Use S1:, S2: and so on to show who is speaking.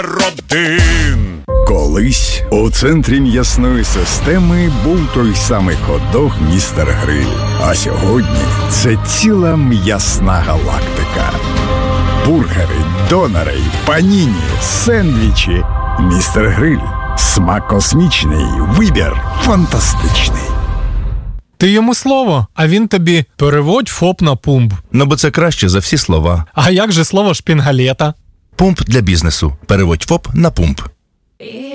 S1: Родин.
S2: Колись у центрі м'ясної системи був той самий хот-дог «Містер Гриль». А сьогодні це ціла м'ясна галактика. Бургери, донери, паніні, сендвічі. «Містер Гриль». Смак космічний, вибір фантастичний.
S3: Ти йому слово, а він тобі переводь ФОП на пумп.
S4: Ну, бо це краще за всі слова.
S3: А як же слово шпінгалета?
S4: Пумп для бізнесу. Переводь ФОП на пумп.